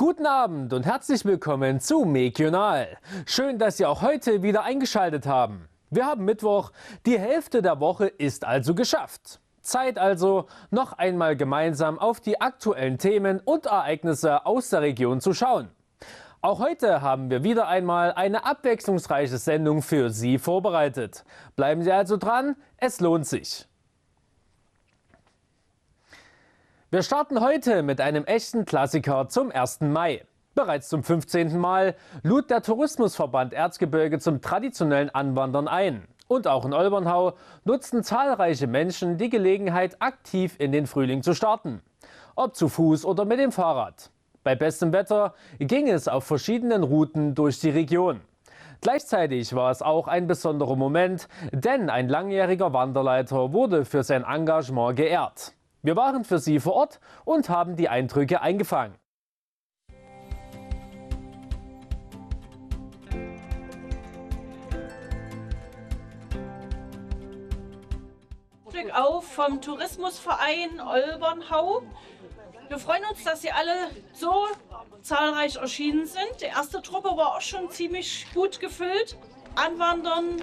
Guten Abend und herzlich willkommen zu Mekional. Schön, dass Sie auch heute wieder eingeschaltet haben. Wir haben Mittwoch, die Hälfte der Woche ist also geschafft. Zeit also, noch einmal gemeinsam auf die aktuellen Themen und Ereignisse aus der Region zu schauen. Auch heute haben wir wieder einmal eine abwechslungsreiche Sendung für Sie vorbereitet. Bleiben Sie also dran, es lohnt sich. Wir starten heute mit einem echten Klassiker zum 1. Mai. Bereits zum 15. Mal lud der Tourismusverband Erzgebirge zum traditionellen Anwandern ein. Und auch in Olbernhau nutzten zahlreiche Menschen die Gelegenheit, aktiv in den Frühling zu starten. Ob zu Fuß oder mit dem Fahrrad. Bei bestem Wetter ging es auf verschiedenen Routen durch die Region. Gleichzeitig war es auch ein besonderer Moment, denn ein langjähriger Wanderleiter wurde für sein Engagement geehrt. Wir waren für Sie vor Ort und haben die Eindrücke eingefangen. Stück auf vom Tourismusverein Olbernhau. Wir freuen uns, dass Sie alle so zahlreich erschienen sind. Die erste Truppe war auch schon ziemlich gut gefüllt. Anwandern.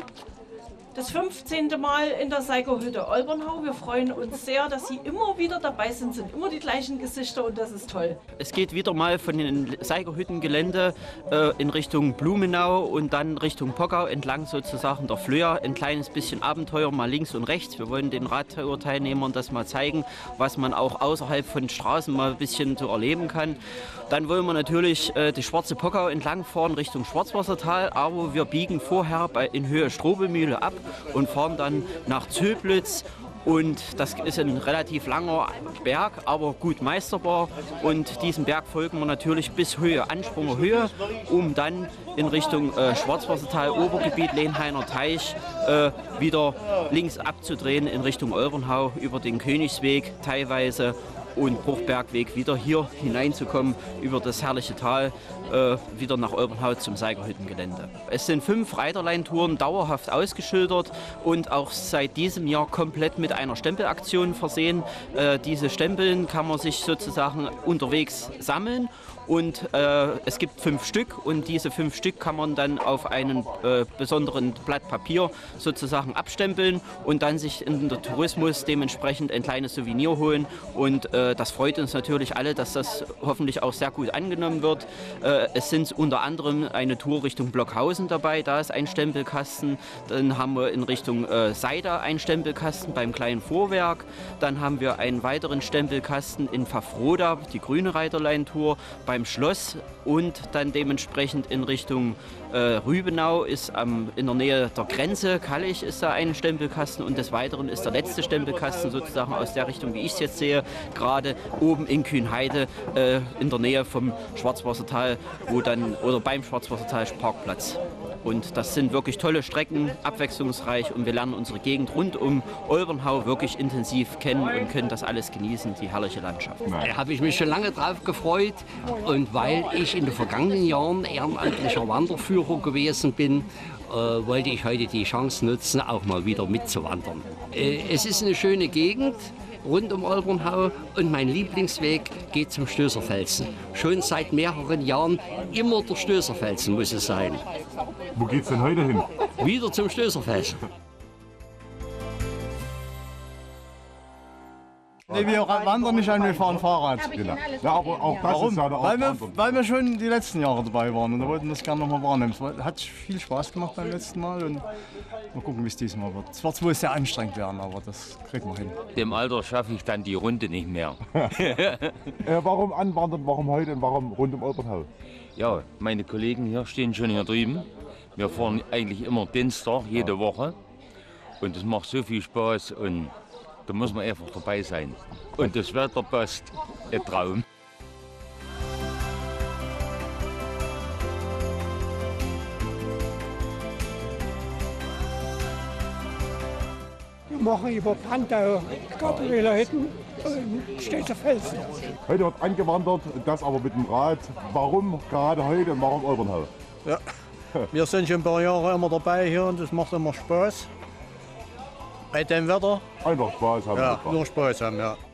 Das 15. Mal in der Seigerhütte Olbernhau. Wir freuen uns sehr, dass Sie immer wieder dabei sind. Sind immer die gleichen Gesichter und das ist toll. Es geht wieder mal von den Seigerhüttengelände in Richtung Blumenau und dann Richtung Pockau entlang sozusagen der Flöa. Ein kleines bisschen Abenteuer mal links und rechts. Wir wollen den Radtour-Teilnehmern das mal zeigen, was man auch außerhalb von Straßen mal ein bisschen so erleben kann. Dann wollen wir natürlich die Schwarze Pockau entlang fahren Richtung Schwarzwassertal, aber wir biegen vorher in Höhe Strobelmühle ab und fahren dann nach Zöblitz. Und das ist ein relativ langer Berg, aber gut meisterbar. Und diesem Berg folgen wir natürlich bis Höhe Ansprunger Höhe, um dann in Richtung Schwarzwassertal, Obergebiet, Lehnhainer Teich wieder links abzudrehen in Richtung Olbernhau über den Königsweg teilweise und Bruchbergweg wieder hier hineinzukommen über das herrliche Tal, wieder nach Olbernhau zum Seigerhüttengelände. Es sind 5 Reiterleintouren dauerhaft ausgeschildert und auch seit diesem Jahr komplett mit einer Stempelaktion versehen. Diese Stempeln kann man sich sozusagen unterwegs sammeln. Und es gibt 5 Stück und diese 5 Stück kann man dann auf einen besonderen Blatt Papier sozusagen abstempeln und dann sich in der Tourismus dementsprechend ein kleines Souvenir holen. Und das freut uns natürlich alle, dass das hoffentlich auch sehr gut angenommen wird. Es sind unter anderem eine Tour Richtung Blockhausen dabei, da ist ein Stempelkasten. Dann haben wir in Richtung Seida einen Stempelkasten beim kleinen Vorwerk. Dann haben wir einen weiteren Stempelkasten in Pfaffroda, die grüne Reiterleintour, beim Schloss und dann dementsprechend in Richtung Rübenau ist in der Nähe der Grenze, Kallich ist da ein Stempelkasten und des Weiteren ist der letzte Stempelkasten sozusagen aus der Richtung, wie ich es jetzt sehe, gerade oben in Kühnheide in der Nähe vom Schwarzwassertal, oder beim Schwarzwassertal Parkplatz. Und das sind wirklich tolle Strecken, abwechslungsreich und wir lernen unsere Gegend rund um Olbernhau wirklich intensiv kennen und können das alles genießen, die herrliche Landschaft. Da habe ich mich schon lange drauf gefreut und weil ich in den vergangenen Jahren ehrenamtlicher Wanderführer gewesen bin, wollte ich heute die Chance nutzen, auch mal wieder mitzuwandern. Es ist eine schöne Gegend rund um Olbernhau und mein Lieblingsweg geht zum Stößerfelsen. Schon seit mehreren Jahren immer der Stößerfelsen muss es sein. Wo geht's denn heute hin? Wieder zum Stößerfelsen. Nee, wir wandern nicht an, wir fahren Fahrrad. Genau. Ja, aber auch das ist ja der Weil wir schon die letzten Jahre dabei waren und wir wollten das gerne nochmal wahrnehmen. Es hat viel Spaß gemacht beim letzten Mal und mal gucken, wie es diesmal wird. Es wird wohl sehr anstrengend werden, aber das kriegen wir hin. Im Alter schaffe ich dann die Runde nicht mehr. Warum anwandern, warum heute und warum rund um Olbernhau? Ja, meine Kollegen hier stehen schon hier drüben. Wir fahren eigentlich immer Dienstag, jede Woche. Und es macht so viel Spaß und da muss man einfach dabei sein. Und das Wetter passt, ein Traum. Wir machen über Brandau, Gartenwähler Hütten und Stößerfelsen. Heute wird angewandert, das aber mit dem Rad. Warum gerade heute und warum Olbernhau? Ja, wir sind schon ein paar Jahre immer dabei hier und es macht immer Spaß. Bei dem Wetter? Einfach Spaß haben. Ja, nur Spaß haben, ja.